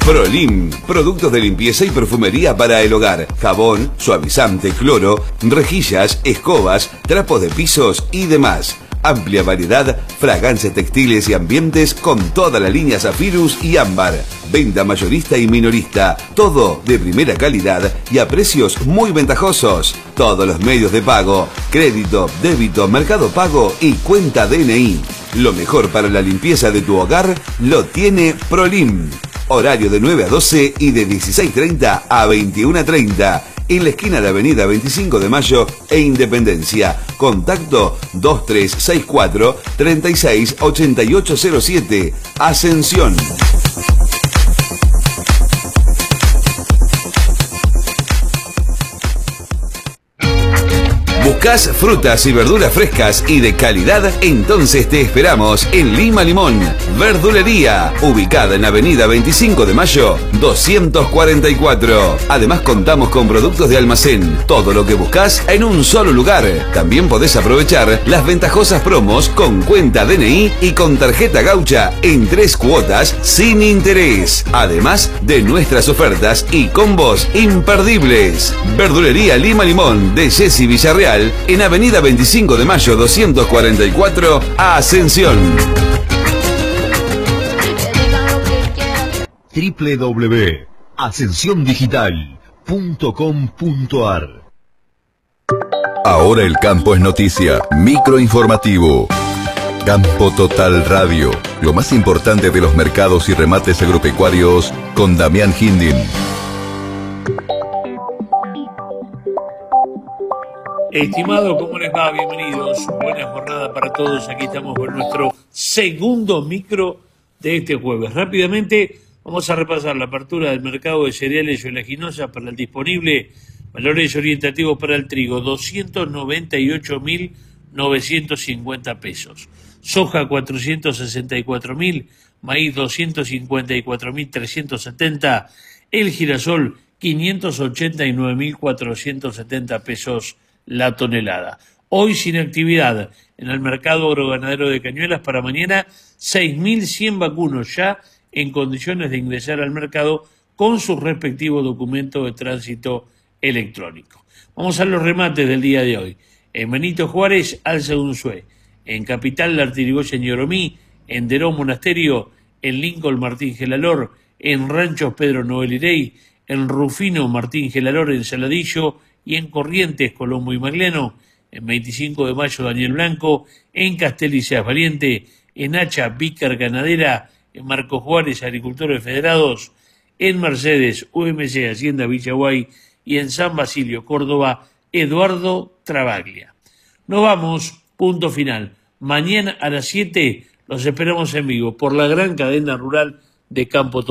Prolim, productos de limpieza y perfumería para el hogar, jabón, suavizante, cloro, rejillas, escobas, trapos de pisos y demás. Amplia variedad, fragancias textiles y ambientes con toda la línea Zafirus y Ámbar. Venta mayorista y minorista, todo de primera calidad y a precios muy ventajosos. Todos los medios de pago, crédito, débito, mercado pago y cuenta DNI. Lo mejor para la limpieza de tu hogar lo tiene Prolim. Horario de 9 a 12 y de 16:30 a 21:30. En la esquina de Avenida 25 de Mayo e Independencia. Contacto 2364 368807. Ascensión. ¿Buscas frutas y verduras frescas y de calidad? Entonces te esperamos en Lima Limón, verdulería, ubicada en Avenida 25 de Mayo, 244. Además contamos con productos de almacén, todo lo que buscas en un solo lugar. También podés aprovechar las ventajosas promos con cuenta DNI y con tarjeta gaucha en 3 cuotas sin interés. Además de nuestras ofertas y combos imperdibles. Verdulería Lima Limón de Jessy Villarreal, en Avenida 25 de Mayo 244, Ascensión. www.ascensiondigital.com.ar. Ahora el campo es noticia. Microinformativo. Campo Total Radio. Lo más importante de los mercados y remates agropecuarios con Damián Hindin. Estimado, ¿cómo les va? Bienvenidos. Buena jornada para todos. Aquí estamos con nuestro segundo micro de este jueves. Rápidamente vamos a repasar la apertura del mercado de cereales y oleaginosas para el disponible. Valores orientativos para el trigo, 298.950 pesos. Soja, 464.000. Maíz, 254.370. El girasol, 589.470 pesos la tonelada. Hoy sin actividad en el mercado agroganadero de Cañuelas. Para mañana 6.100 vacunos ya en condiciones de ingresar al mercado con su respectivo documento de tránsito electrónico. Vamos a los remates del día de hoy. En Benito Juárez, Alza de Unzué. En Capital, La Artirigoyen y Oromí. En Deró, Monasterio. En Lincoln, Martín Gelalor. En Ranchos, Pedro Noel Irey. En Rufino, Martín Gelalor. En Saladillo y en Corrientes, Colombo y Magliano. En 25 de Mayo, Daniel Blanco. En Castel y Seas Valiente. En Hacha, Vícar Ganadera. En Marcos Juárez, Agricultores Federados. En Mercedes, UMC, Hacienda Villaguay. Y en San Basilio, Córdoba, Eduardo Travaglia. Nos vamos, punto final. Mañana a las 7 los esperamos en vivo por la gran cadena rural de Campo Total.